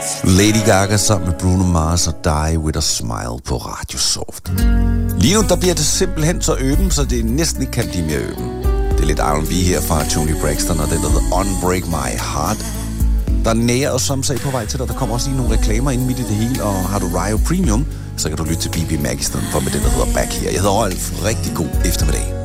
Lady Gaga sammen med Bruno Mars og Die With A Smile på Radio Soft. Lige nu der bliver det simpelthen så øben, så det næsten ikke kan blive mere øben. Det er lidt R&B her fra Toni Braxton og den der hedder Unbreak My Heart. Der er nære og som sag på vej til dig. Der kommer også lige nogle reklamer ind midt i det hele, og har du Rio Premium, så kan du lytte til BB Mag i stedet for med den der hedder Back Here. Jeg hedder Rolf. Rigtig god eftermiddag.